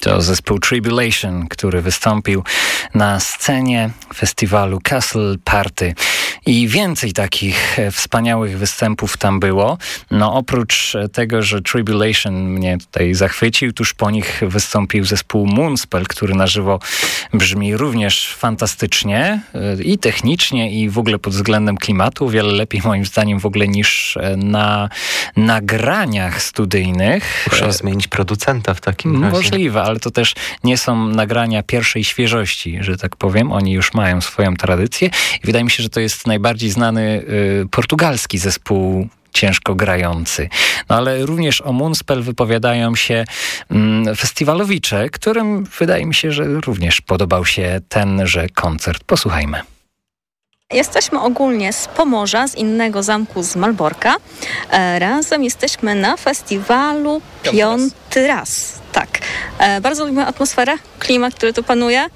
To zespół Tribulation, który wystąpił na scenie festiwalu Castle Party. I więcej takich wspaniałych występów tam było. No oprócz tego, że Tribulation mnie tutaj zachwycił, tuż po nich wystąpił zespół Moonspell, który na żywo brzmi również fantastycznie i technicznie, i w ogóle pod względem klimatu. Wiele lepiej moim zdaniem w ogóle niż na nagraniach studyjnych. Muszę zmienić producenta w takim razie. Możliwe, ale to też nie są nagrania pierwszej świeżości, że tak powiem. Oni już mają swoją tradycję i wydaje mi się, że to jest najbardziej znany portugalski zespół ciężko grający. No ale również o Moonspell wypowiadają się festiwalowicze, którym wydaje mi się, że również podobał się tenże koncert. Posłuchajmy. Jesteśmy ogólnie z Pomorza, z innego zamku, z Malborka. Razem jesteśmy na festiwalu piąty raz. Tak. Bardzo lubimy atmosferę, klimat, który tu panuje.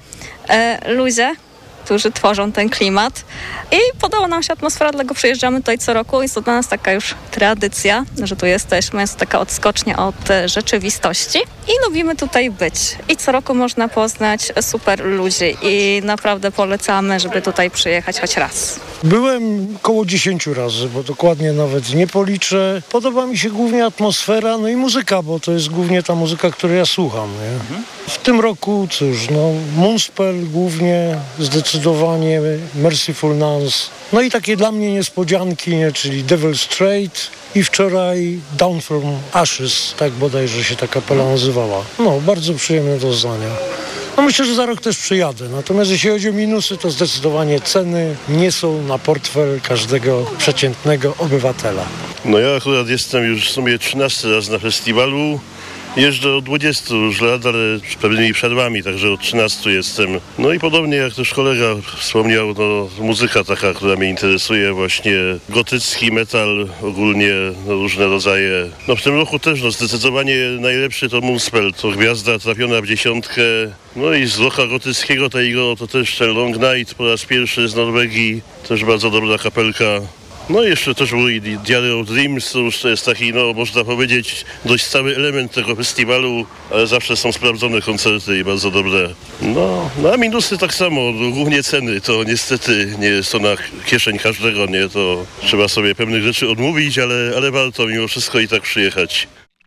Ludzie, którzy tworzą ten klimat. I podoba nam się atmosfera, dlatego przyjeżdżamy tutaj co roku. Jest to dla nas taka już tradycja, że tu jesteśmy. Jest to taka odskocznia od rzeczywistości. I lubimy tutaj być. I co roku można poznać super ludzi. I naprawdę polecamy, żeby tutaj przyjechać choć raz. Byłem koło 10 razy, bo dokładnie nawet nie policzę. Podoba mi się głównie atmosfera, no i muzyka, bo to jest głównie ta muzyka, której ja słucham. Nie? W tym roku, cóż, Moonspell głównie, zdecydowanie Merciful Nuns. No i takie dla mnie niespodzianki, nie? Czyli Devil's Trade i wczoraj Down from Ashes, tak bodajże się ta kapela nazywała. No, bardzo przyjemne doznania. No myślę, że za rok też przyjadę. Natomiast jeśli chodzi o minusy, to zdecydowanie ceny nie są na portfel każdego przeciętnego obywatela. No ja akurat jestem już w sumie 13 raz na festiwalu. Jeżdżę od 20 już lat, ale z pewnymi przerwami, także od 13 jestem. No i podobnie jak też kolega wspomniał, muzyka taka, która mnie interesuje, właśnie gotycki metal, ogólnie różne rodzaje. No w tym roku też zdecydowanie najlepszy to Moonspell, to gwiazda trafiona w 10. No i z rocka gotyckiego tego to też ten Long Night po raz pierwszy z Norwegii, też bardzo dobra kapelka. No i jeszcze też był i Diary of Dreams, to już to jest taki, można powiedzieć, dość stały element tego festiwalu, ale zawsze są sprawdzone koncerty i bardzo dobre. No a minusy tak samo, głównie ceny, to niestety nie jest to na kieszeń każdego, nie, to trzeba sobie pewnych rzeczy odmówić, ale warto mimo wszystko i tak przyjechać.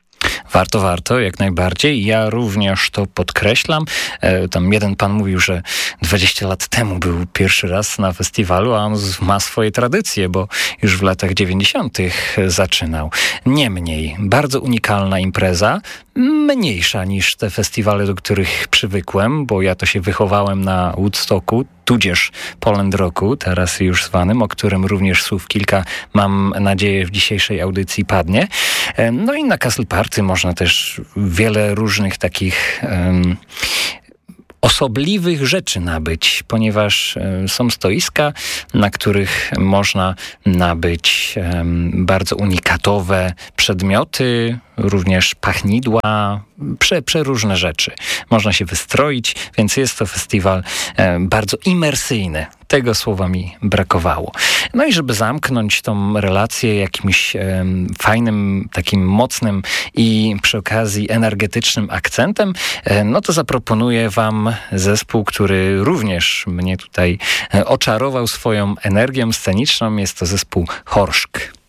Warto, jak najbardziej. Ja również to podkreślam. Tam jeden pan mówił, że 20 lat temu był pierwszy raz na festiwalu, a on ma swoje tradycje, bo już w latach 90. zaczynał. Niemniej, bardzo unikalna impreza, mniejsza niż te festiwale, do których przywykłem, bo ja to się wychowałem na Woodstocku, tudzież Poland Rocku, teraz już zwanym, o którym również słów kilka, mam nadzieję, w dzisiejszej audycji padnie. No i na Castle Party można też wiele różnych takich osobliwych rzeczy nabyć, ponieważ są stoiska, na których można nabyć bardzo unikatowe przedmioty, również pachnidła, przeróżne rzeczy. Można się wystroić, więc jest to festiwal bardzo imersyjny. Tego słowa mi brakowało. No i żeby zamknąć tą relację jakimś fajnym, takim mocnym i przy okazji energetycznym akcentem, no to zaproponuję wam zespół, który również mnie tutaj oczarował swoją energią sceniczną. Jest to zespół Horszk.